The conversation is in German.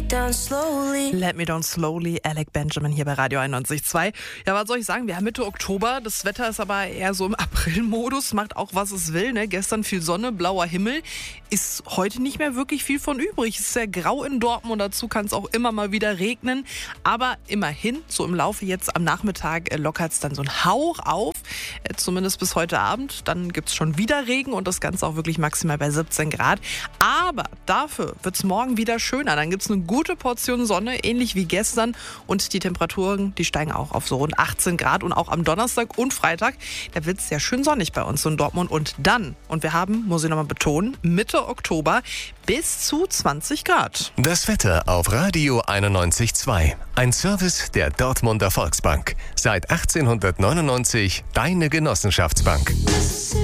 down slowly. Let Me Down Slowly, Alec Benjamin hier bei Radio 91.2. Ja, was soll ich sagen? Wir haben Mitte Oktober. Das Wetter ist aber eher so im April-Modus. Macht auch, was es will. Ne? Gestern viel Sonne, blauer Himmel. Ist heute nicht mehr wirklich viel von übrig. Es ist sehr grau in Dortmund. Dazu kann es auch immer mal wieder regnen. Aber immerhin, so im Laufe jetzt am Nachmittag lockert es dann so ein Hauch auf. Zumindest bis heute Abend. Dann gibt es schon wieder Regen und das Ganze auch wirklich maximal bei 17 Grad. Aber dafür wird es morgen wieder schöner. Dann gibt es eine gute Portion Sonne, ähnlich wie gestern. Und die Temperaturen, die steigen auch auf so rund 18 Grad. Und auch am Donnerstag und Freitag, da wird es sehr schön sonnig bei uns in Dortmund. Und dann, und wir haben, muss ich nochmal betonen, Mitte Oktober bis zu 20 Grad. Das Wetter auf Radio 91.2. Ein Service der Dortmunder Volksbank. Seit 1899 deine Genossenschaftsbank.